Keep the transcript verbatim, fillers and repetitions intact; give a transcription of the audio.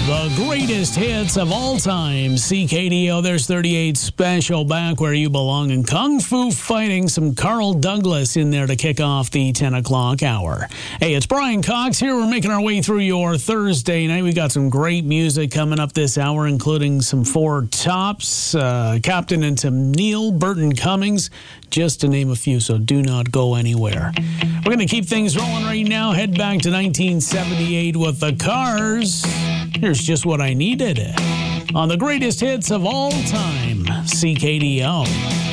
The greatest hits of all time. C K D O, there's thirty-eight special, back where you belong, in Kung Fu Fighting. Some Carl Douglas in there to kick off the ten o'clock hour. Hey, it's Brian Cox here. We're making our way through your Thursday night. We got some great music coming up this hour, including some Four Tops, uh, Captain and Tim Neal, Burton Cummings, just to name a few, so do not go anywhere. We're going to keep things rolling right now. Head back to nineteen seventy-eight with the Cars. Here's Just What I Needed on the greatest hits of all time, C K D O.